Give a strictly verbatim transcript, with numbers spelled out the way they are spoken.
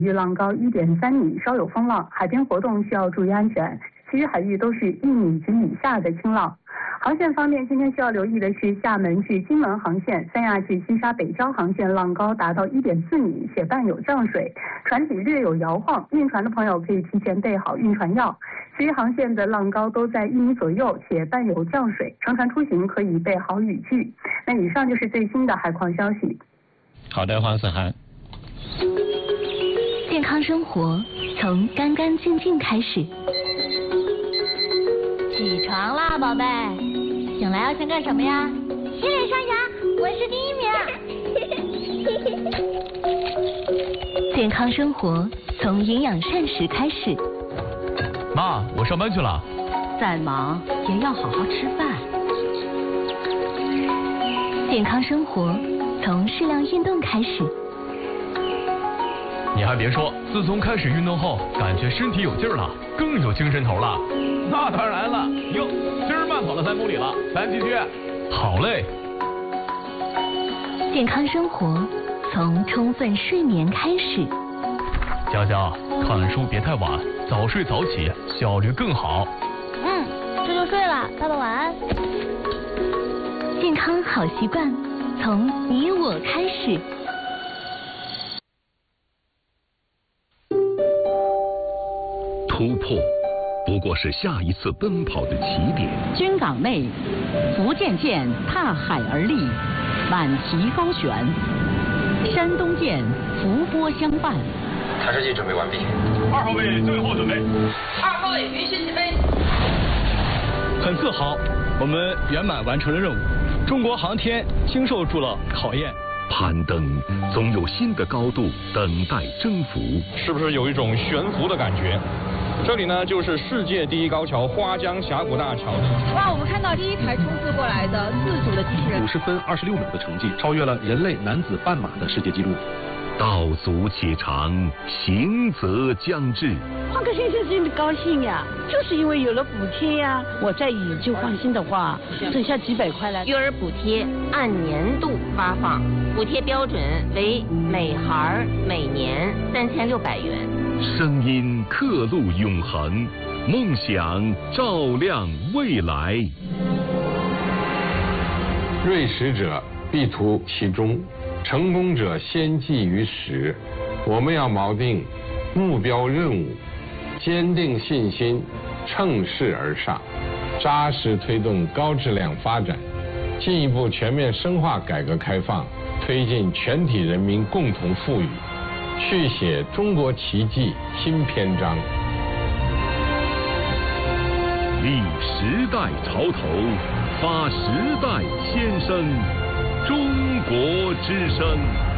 域浪高一点三米，稍有风浪，海边活动需要注意安全。其余海域都是一米及以下的轻浪。航线方面，今天需要留意的是厦门至金门航线、三亚至西沙北礁航线浪高达到一点四米，且伴有降水，船体略有摇晃，晕船的朋友可以提前备好晕船药。其余航线的浪高都在一米左右，且伴有降水，乘船出行可以备好雨具。那以上就是最新的海况消息。 好的，黄思涵。 健康生活从干干净净开始。 起床啦，宝贝！醒来要先干什么呀？洗脸刷牙，我是第一名。 健康生活从营养膳食开始。 妈，我上班去了。 再忙也要好好吃饭。 健康生活从适量运动开始。 你还别说，自从开始运动后，感觉身体有劲儿了，更有精神头了。 那当然了，哟，今儿慢跑了三公里了，咱继续。 好嘞。 健康生活从充分睡眠开始。 佳佳，看书别太晚，早睡早起，效率更好。 嗯，这就睡了，爸爸晚安。 健康好习惯从你我开始。 突破不过是下一次奔跑的起点。 军港内，福建舰踏海而立，满旗高悬；山东舰伏波相伴。 弹射器准备完毕。 二号位最后准备。 二号位允许起飞。 很自豪，我们圆满完成了任务。中国航天经受住了考验。 攀登总有新的高度等待征服。 是不是有一种悬浮的感觉？这里呢，就是世界第一高桥花江峡谷大桥。 哇，我们看到第一台冲刺过来的自主的机器人， 五十分二十六秒的成绩，超越了人类男子半马的世界纪录。 道阻且长，行则将至。 换个新鲜心的高兴呀，就是因为有了补贴呀。我再以旧换新的话，省下几百块来。 育儿补贴按年度发放，补贴标准为每孩每年三千六百元。 声音刻录永恒，梦想照亮未来。 锐实者必图其中，成功者先记于始。我们要锚定目标任务，坚定信心，乘势而上，扎实推动高质量发展，进一步全面深化改革开放，推进全体人民共同富裕，续写中国奇迹新篇章。 立时代潮头，发时代先声，中国之声。